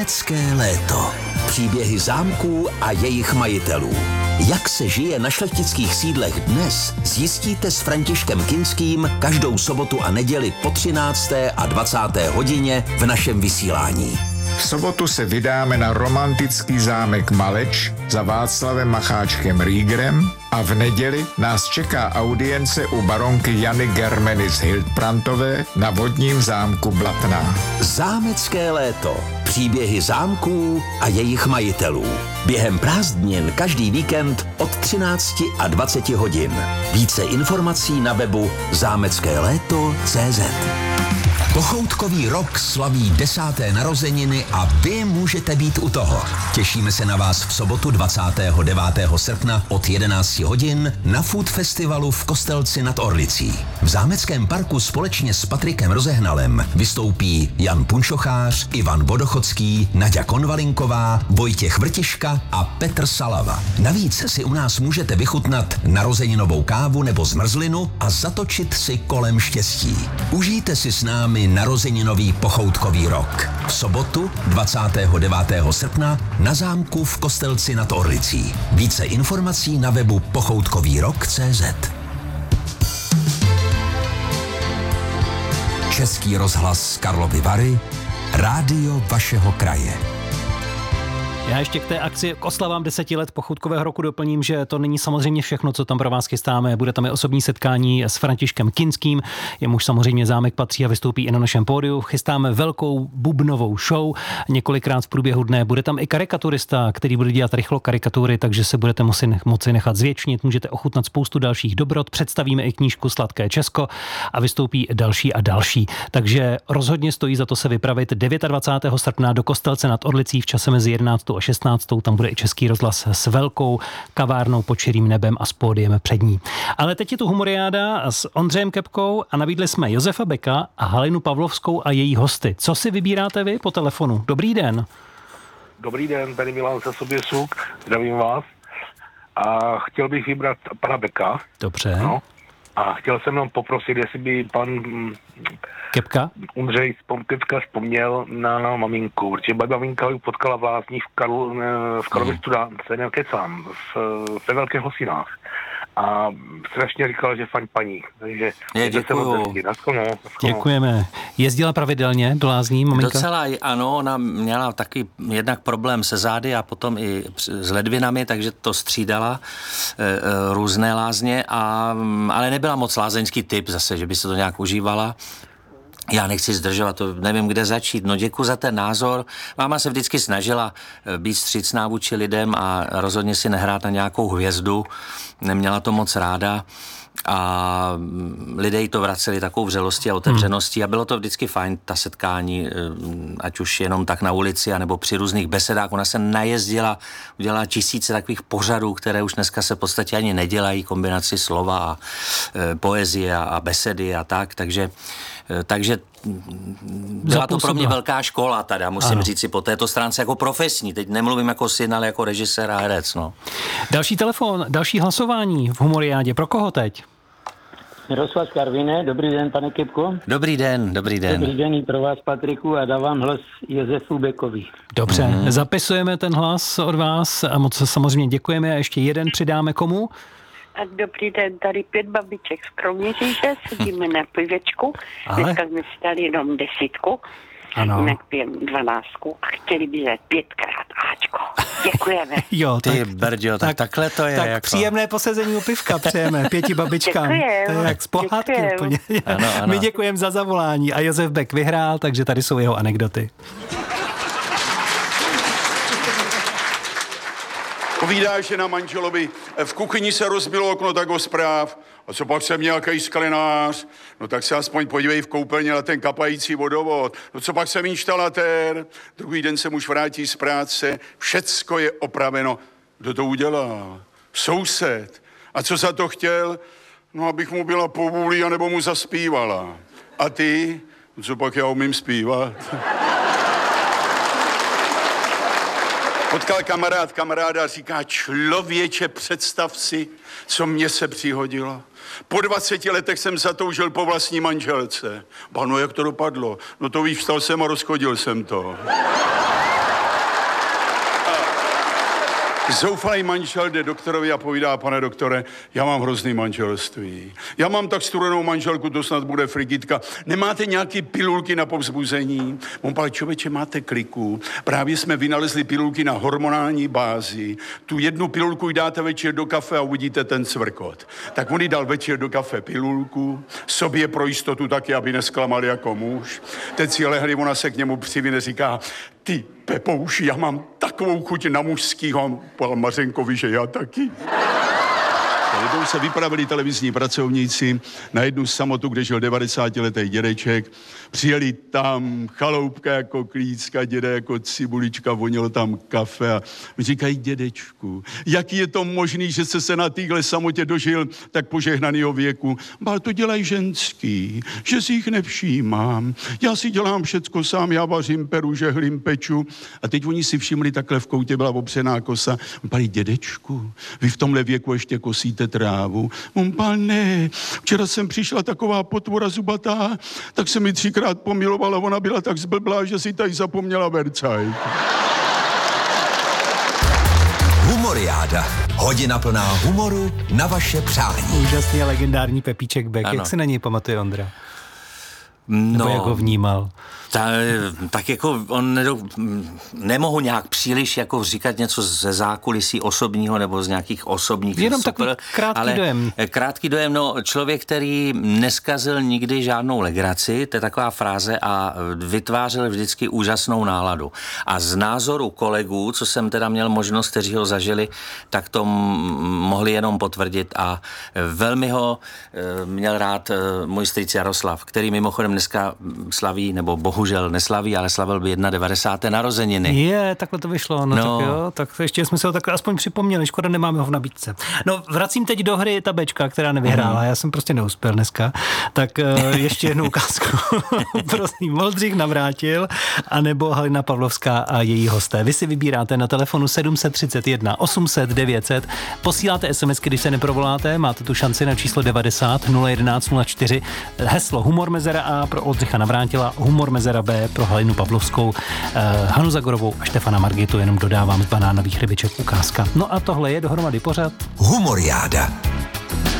Zámecké léto. Příběhy zámků a jejich majitelů. Jak se žije na šlechtických sídlech dnes, zjistíte s Františkem Kinským každou sobotu a neděli po 13. a 20. hodině v našem vysílání. V sobotu se vydáme na romantický zámek Maleč za Václavem Macháčkem Riegerem a v neděli nás čeká audience u baronky Jany Germeny z Hildbrandtové na vodním zámku Blatná. Zámecké léto. Příběhy zámků a jejich majitelů. Během prázdnin každý víkend od 13 a 20 hodin. Více informací na webu zámeckéléto.cz. Pochoutkový rok slaví 10. narozeniny a vy můžete být u toho. Těšíme se na vás v sobotu 29. srpna od 11 hodin na Food Festivalu v Kostelci nad Orlicí. V zámeckém parku společně s Patrikem Rozehnalem vystoupí Jan Punčochář, Ivan Vodochodský, Naďa Konvalinková, Vojtěch Vrtiška a Petr Salava. Navíc si u nás můžete vychutnat narozeninovou kávu nebo zmrzlinu a zatočit si kolem štěstí. Užijte si s námi narozeninový pochoutkový rok. V sobotu 29. srpna na zámku v Kostelci nad Orlicí. Více informací na webu pochoutkovýrok.cz. Český rozhlas Karlovy Vary, rádio vašeho kraje. Já ještě k té akci k oslavám 10 let pochoutkového roku doplním, že to není samozřejmě všechno, co tam pro vás chystáme. Bude tam i osobní setkání s Františkem Kinským, jemuž samozřejmě zámek patří a vystoupí i na našem pódiu. Chystáme velkou bubnovou show několikrát v průběhu dne. Bude tam i karikaturista, který bude dělat rychlo karikatury, takže se budete moci nechat zvětšnit. Můžete ochutnat spoustu dalších dobrot. Představíme i knížku Sladké Česko a vystoupí další a další. Takže rozhodně stojí za to se vypravit 29. srpna do Kostelce nad Orlicí v čase mezi 11. a 16. Tam bude i Český rozhlas s velkou kavárnou pod širým nebem a s pódiem před ní. Ale teď je tu humoriáda s Ondřejem Kepkou a nabídli jsme Josefa Beka a Halinu Pavlovskou a její hosty. Co si vybíráte vy po telefonu? Dobrý den. Dobrý den, tady Milan ze Soběsuk, zdravím vás. A chtěl bych vybrat pana Beka. Dobře. No. A chtěl jsem jenom poprosit, jestli by pan Kepka? Ondřej Kepka vzpomněl na maminku, protože maminka ji potkala v Lázních v Karlově Studánce, nekecám, ve Velkých Hosinách. A strašně říkala, že fajn paní. Takže děkuju. Děkujeme. Jezdila pravidelně do Lázní, maminka? Docela ano, ona měla taky jednak problém se zády a potom i s ledvinami, takže to střídala různé lázně, ale nebyla moc lázeňský typ zase, že by se to nějak užívala. Já nechci zdržovat, to nevím, kde začít. No děkuji za ten názor. Máma se vždycky snažila být vstřícná vůči lidem a rozhodně si nehrát na nějakou hvězdu. Neměla to moc ráda a lidé jí to vraceli takovou vřelostí a otevřeností a bylo to vždycky fajn, ta setkání, ať už jenom tak na ulici, anebo při různých besedách. Ona se najezdila, udělala tisíce takových pořadů, které už dneska se v podstatě ani nedělají, kombinaci slova a poezie a besedy a tak, takže byla to pro mě velká škola teda, musím říct si po této stránce jako profesní. Teď nemluvím jako syn, ale jako režisér a herec, no. Další telefon, další hlasování v humoriádě. Pro koho teď? Miroslav Karviné, dobrý den, pane Kepko. Dobrý den. Dobrý den i pro vás, Patriku, a dávám hlas Josefu Bekovi. Dobře, zapisujeme ten hlas od vás a moc samozřejmě děkujeme a ještě jeden přidáme komu? A dobrý den, tady 5 babiček z Kroměříže, sedíme na pivečku, dneska jsme si dali jenom 10, jinak pijem 12 a chtěli by dát 5krát Ačko. Děkujeme. Jo, ty brďo, takhle to je. Tak jako... příjemné posezení u pivka přejeme 5 babičkám. Děkujem. To je jak z pohádky úplně. Ano. My děkujeme za zavolání a Josef Bek vyhrál, takže tady jsou jeho anekdoty. Povídá žena manželovi, v kuchyni se rozbilo okno, tak ho zpráv. A co pak jsem nějaký sklenář? No tak se aspoň podívej v koupelně na ten kapající vodovod. No co pak jsem inštalatér? Druhý den se muž vrátí z práce, všecko je opraveno. Kdo to udělal? Soused. A co za to chtěl? No abych mu byla po vůli, anebo mu zaspívala. A ty? No co pak já umím zpívat? Potkal kamaráda, říká, člověče, představ si, co mně se přihodilo. Po 20 letech jsem zatoužil po vlastní manželce. Pano, jak to dopadlo? No to víš, vstal jsem a rozchodil jsem to. Zoufalý manžel jde doktorovi a povídá, pane doktore, já mám hrozný manželství. Já mám tak studenou manželku, to snad bude frigitka. Nemáte nějaký pilulky na povzbuzení? On říká, člověče, máte kliku. Právě jsme vynalezli pilulky na hormonální bázi. Tu jednu pilulku dáte večer do kafe a uvidíte ten cvrkot. Tak on jí dal večer do kafe pilulku, sobě pro jistotu taky, aby nesklamal jako muž. Teď si lehli, ona se k němu přivine, říká, ty Pepouši, já mám takovou chuť na mužskýho, pál Mařenkovi, že já taky. Jednou se vypravili televizní pracovníci na jednu samotu, kde žil 90letý dědeček. Přijeli tam, chaloupka jako klícka, děda jako cibulička, vonilo tam kafe a říkají, dědečku, jaký je to možný, že se na téhle samotě dožil tak požehnanýho věku? Ale to dělají ženský, že si jich nevšímám. Já si dělám všecko sám, já vařím, peru, žehlím, peču. A teď oni si všimli, takhle v koutě byla opřená kosa. Pali, dědečku, vy v tomhle věku ještě kosíte trávu. Ne, včera jsem přišla taková potvora zubatá, tak se mi 3krát pomilovala, ona byla tak zblblá, že si tady zapomněla vercajt. Humoriáda. Hodina plná humoru na vaše přání. Úžasný a legendární Pepíček Beck. Ano. Jak se na něj pamatuje Ondra? No, nebo jak ho vnímal? Tak jako nemohu nějak příliš jako říkat něco ze zákulisí osobního nebo z nějakých osobních. Jenom takový krátký dojem. Krátký dojem, no člověk, který neskazil nikdy žádnou legraci, to je taková fráze, a vytvářel vždycky úžasnou náladu. A z názoru kolegů, co jsem teda měl možnost, kteří ho zažili, tak to mohli jenom potvrdit a velmi ho měl rád můj strýc Jaroslav, který mimochodem dneska slaví, nebo bohužel neslaví, ale slavil by 91. narozeniny. Takhle to vyšlo, no. Tak jo, tak ještě jsme se ho takhle aspoň připomněli, škoda, nemáme ho v nabídce. No, vracím teď do hry ta Bečka, která nevyhrála, já jsem prostě neuspěl dneska, tak ještě jednu ukázku. Prosím, Moldřich Navrátil, anebo Halina Pavlovská a její hosté. Vy si vybíráte na telefonu 731 800 900, posíláte SMSky, když se neprovoláte, máte tu šanci na číslo 90 011 04, heslo Humor Mezera A pro Oldřicha Navrátila, Humor Mezera B pro Halinu Pavlovskou, Hanu Zagorovou a Štefana Margitu, jenom dodávám z banánových rybiček ukázka. No a tohle je dohromady pořad Humoriáda.